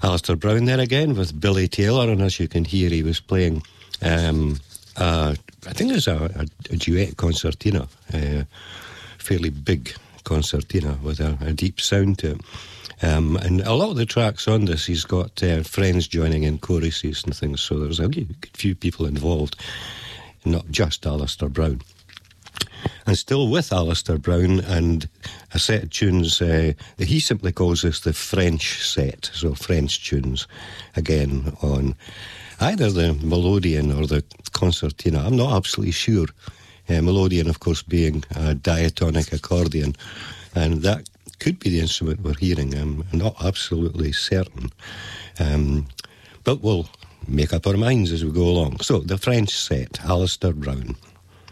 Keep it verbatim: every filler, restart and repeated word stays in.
Alistair Brown there again with Billy Taylor, and as you can hear, he was playing, um, uh, I think it was a, a, a duet concertina, uh, fairly big concertina with a, a deep sound to it. Um, and a lot of the tracks on this, he's got uh, friends joining in choruses and things, so there's a good few people involved, not just Alistair Brown. And still with Alistair Brown and a set of tunes uh, that he simply calls this the French set, so French tunes, again on either the melodeon or the concertina. I'm not absolutely sure. Uh, melodeon, of course, being a diatonic accordion, and that could be the instrument we're hearing. I'm not absolutely certain. Um, but we'll make up our minds as we go along. So, the French set, Alistair Brown.